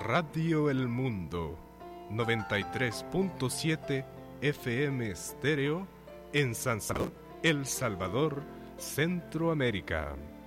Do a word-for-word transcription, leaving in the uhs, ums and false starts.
Radio El Mundo, noventa y tres punto siete F M estéreo en San Salvador, El Salvador, Centroamérica.